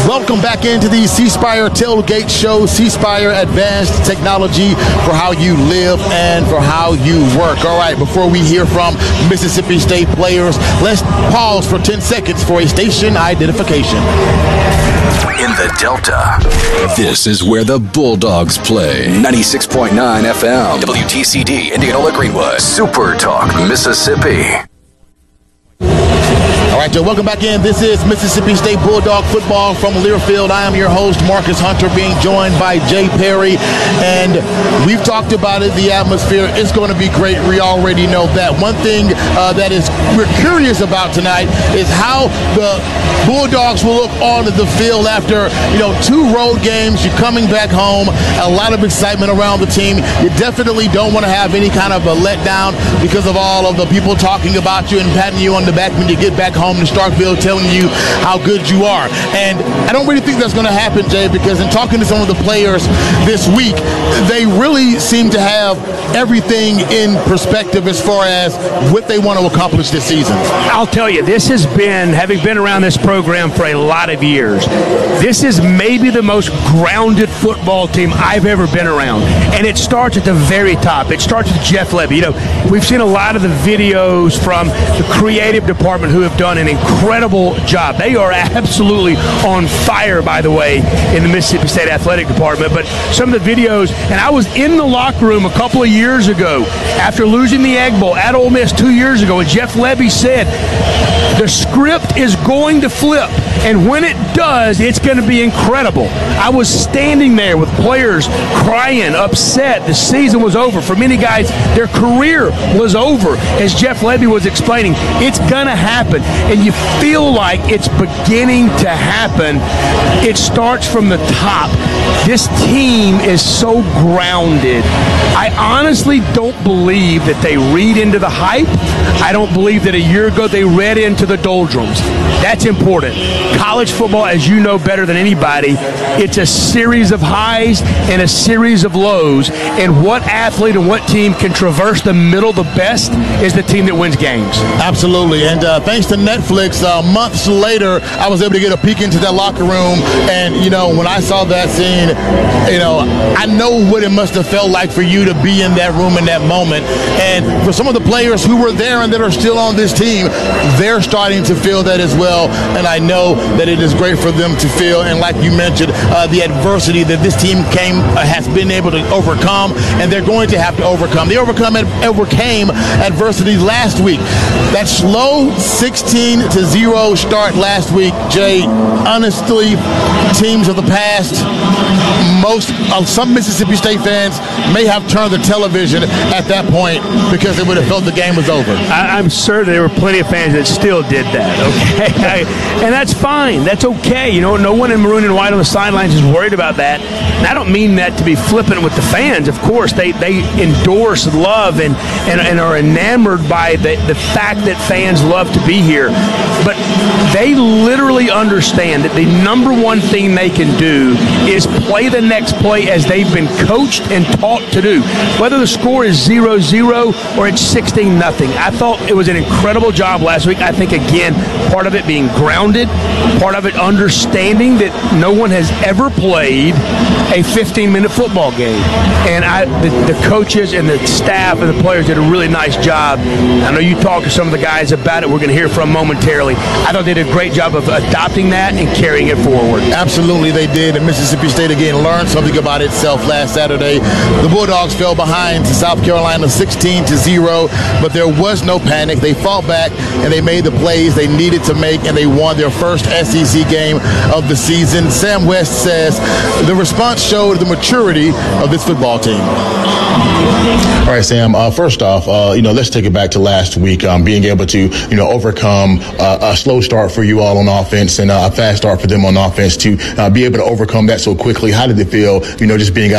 Welcome back into the C Spire Tailgate Show. C Spire, advanced technology for how you live and for how you work. All right, before we hear from Mississippi State players, let's pause for 10 seconds for a station identification. In the Delta, this is where the Bulldogs play. 96.9 FM, WTCD, Indianola Greenwood, Super Talk, Mississippi. All right, Joe, welcome back in. This is Mississippi State Bulldog football from Learfield. I am your host, Marcus Hunter, being joined by Jay Perry. And we've talked about it, the atmosphere. It's going to be great. We already know that. One thing that we're curious about tonight is how the Bulldogs will look on the field after, 2 road games. You're coming back home. A lot of excitement around the team. You definitely don't want to have any kind of a letdown because of all of the people talking about you and patting you on the back when you get back home to Starkville, telling you how good you are. And I don't really think that's going to happen, Jay, because in talking to some of the players this week, they really seem to have everything in perspective as far as what they want to accomplish this season. I'll tell you, this has been, having been around this program for a lot of years, this is maybe the most grounded football team I've ever been around. And it starts at the very top. It starts with Jeff Lebby. We've seen a lot of the videos from the creative department who have done an incredible job. They are absolutely on fire, by the way, in the Mississippi State Athletic Department. But some of the videos, and I was in the locker room a couple of years ago after losing the Egg Bowl at Ole Miss 2 years ago, and Jeff Lebby said, the script is going to flip, and when it does, it's going to be incredible. I was standing there with players crying, upset. The season was over. For many guys, their career was over. As Jeff Lebby was explaining, it's going to happen, and you feel like it's beginning to happen. It starts from the top. This team is so grounded. I honestly don't believe that they read into the hype. I don't believe that a year ago they read into the doldrums. That's important. College football, as you know better than anybody, it's a series of highs and a series of lows. And what athlete and what team can traverse the middle the best is the team that wins games. Absolutely. And thanks to Netflix, months later, I was able to get a peek into that locker room. And, when I saw that scene, I know what it must have felt like for you to be in that room in that moment. And for some of the players who were there and that are still on this team, they're starting to feel that as well. And I know that it is great for them to feel. And like you mentioned, the adversity that this team has been able to overcome, and they're going to have to overcome. They overcame adversity last week. That slow 16-0 start last week, Jay, honestly, teams of the past, some Mississippi State fans may have turned the television at that point because they would have felt the game was over. I'm certain there were plenty of fans that still did that, okay? And that's fine. That's okay. No one in maroon and white on the sidelines is worried about that. And I don't mean that to be flippant with the fans. Of course, they endorse love and are enamored by the fact that fans love to be here. But they literally understand that the number one thing they can do is play the next play as they've been coached and taught to do. Whether the score is 0-0 or it's 16-0. I thought it was an incredible job last week. I think, again, part of it being grounded, part of it understanding that no one has ever played a 15-minute football game. And the coaches and the staff and the players did a really nice job. I know you talked to some of the guys about it. We're going to hear from momentarily. I thought they did a great job of adopting that and carrying it forward. Absolutely, they did. And Mississippi State, again, learned something about itself last Saturday. The Bulldogs fell behind to South Carolina 16-0, but there was no panic. They fought back, and they made the plays they needed to make, and they won their first SEC game of the season. Sam West says the response showed the maturity of this football team. All right, Sam, first off, let's take it back to last week, being able to, overcome a slow start for you all on offense and a fast start for them on offense, to be able to overcome that so quickly. How did it feel, just being